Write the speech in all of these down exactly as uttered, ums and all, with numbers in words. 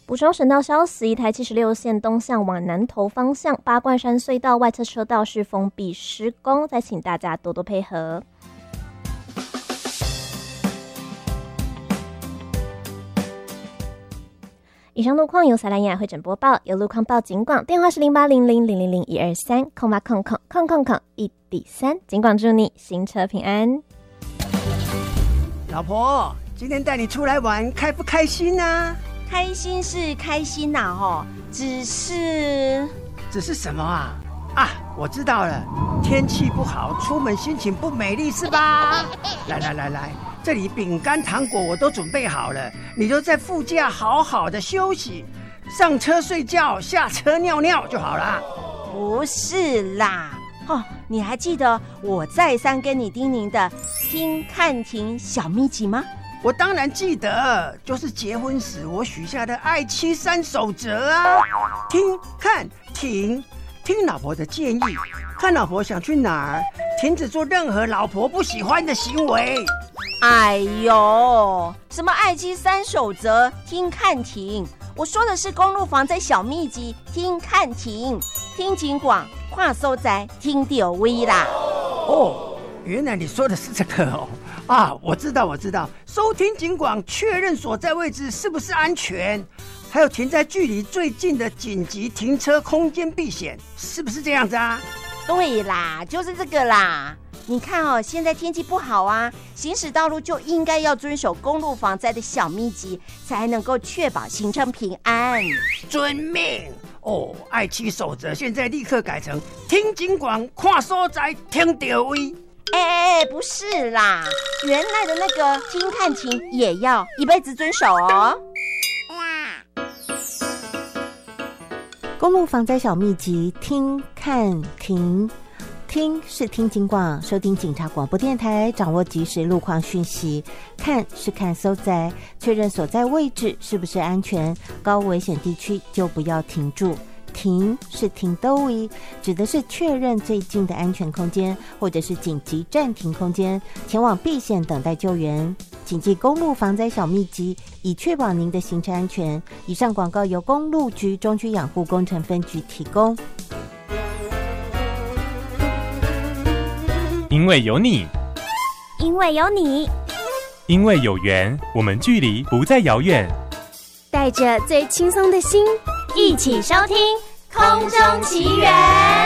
补充省道消息，台七十六线东向往南投方向八冠山隧道外侧车道是封闭施工，再请大家多多配合。以上路况由撒兰雅会诊播报，有路况报警广，电话是零八零零零零零一二三空八空空空空空一底三，警广祝你行车平安。 老婆，今天带你出来玩，开不开心啊？ 开心是开心呐、啊，吼，只是…… 只是什么啊？啊，我知道了，天气不好，出门心情不美丽是吧？来来来来，这里饼干糖果我都准备好了，你就在副驾好好的休息，上车睡觉，下车尿尿就好了。 不是啦，哦，你还记得我再三跟你叮咛的听看停小秘籍吗？ 我当然记得，就是结婚时我许下的爱妻三守则啊。听看停，听老婆的建议，看老婆想去哪儿，停止做任何老婆不喜欢的行为。 哎呦，什么爱妻三守则，听看停，我说的是公路防灾小秘籍，听看停，听警广，跨收宅，听到位啦。 哦，原来你说的是这个哦。啊，我知道我知道，收听警广，确认所在位置是不是安全，还有停在距离最近的紧急停车空间避险，是不是这样子啊？ 对啦，就是这个啦。你看哦，现在天气不好啊，行驶道路就应该要遵守公路防灾的小秘籍，才能够确保行程平安。 遵命哦，爱妻守则现在立刻改成听警广，看所在，听到位。 哎哎哎，不是啦，原来的那个听看停也要一辈子遵守哦。 公路防灾小秘籍，听看停。听是听警广，收听警察广播电台，掌握即时路况讯息；看是看所在，确认所在位置是不是安全，高危险地区就不要停住。停是停到位，指的是确认最近的安全空间或者是紧急暂停空间，前往避险等待救援。谨记公路防灾小秘籍，以确保您的行车安全。以上广告由公路局中区养护工程分局提供。 因为有你， 因为有你， 因为有缘，我们距离不再遥远。 带着最轻松的心，一起收听空中奇缘。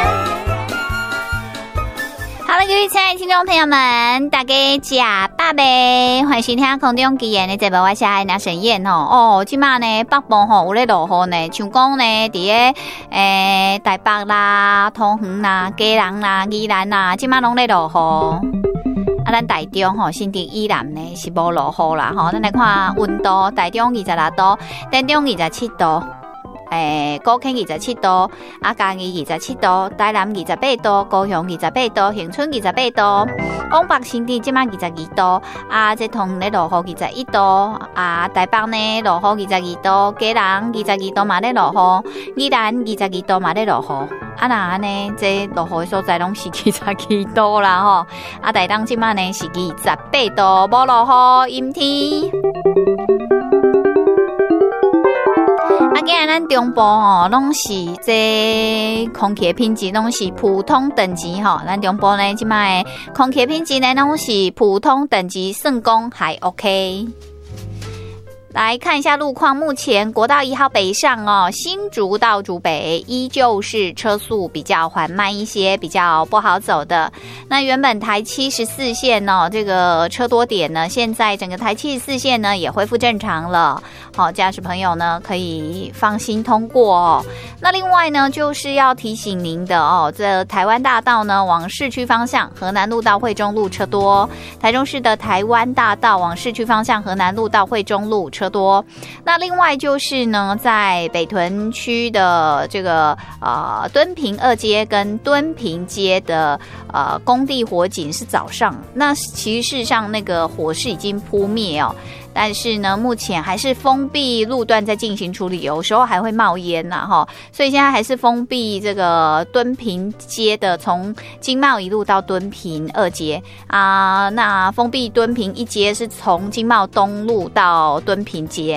好了，各位亲爱的听众朋友们，大家假爸呗，欢迎收听空中奇缘的节目，我是海那沈燕吼。哦，今嘛呢北部吼有咧落雨呢，像讲呢伫咧诶台北啦、桃园啦、基隆啦、宜兰啦，今嘛拢咧落雨。啊，咱台中吼，新竹以南呢是无落雨啦吼。咱来看温度，台中二十六度，台中二十七度。诶，高雄二十七度，啊，嘉義二十七度，台南二十八度，高雄二十八度，恆春二十八度，往北新店即馬二十二度，啊，這通咧落雨二十一度，啊，台北呢落雨二十二度，基隆二十二度嘛咧落雨，宜蘭二十二度嘛咧落雨，啊那安呢，這落雨的所在攏是二十二度啦吼，啊，台東即馬呢是二十八度，無落雨，陰天。啊，今日咱中部吼，拢是这空气品质拢是普通等级吼。咱中部呢，即摆空气品质呢，拢是普通等级，算讲还 OK。来看一下路况，目前国道一号北上哦，新竹到竹北依旧是车速比较缓慢一些，比较不好走的。那原本台七十四线哦，这个车多点呢，现在整个台七十四线呢也恢复正常了。好，驾驶朋友呢可以放心通过哦。那另外呢，就是要提醒您的哦，这台湾大道呢往市区方向，河南路到惠中路车多；台中市的台湾大道往市区方向，河南路到惠中路车多。那另外就是呢，在北屯区的这个呃敦平二街跟敦平街的呃工地火警是早上，那其实事实上那个火势已经扑灭哦。但是呢，目前还是封闭路段在进行处理，有时候还会冒烟呐哈，所以现在还是封闭这个敦平街的，从经贸一路到敦平二街啊，那封闭敦平一街是从经贸东路到敦平街